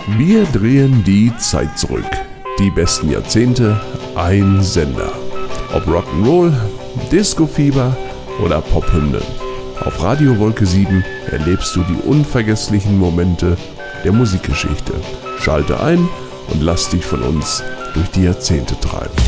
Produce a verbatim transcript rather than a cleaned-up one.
Wir drehen die Zeit zurück. Die besten Jahrzehnte, ein Sender. Ob Rock'n'Roll, Disco-Fieber oder Pophymnen. Auf Radio Wolke sieben erlebst du die unvergesslichen Momente der Musikgeschichte. Schalte ein und lass dich von uns durch die Jahrzehnte treiben.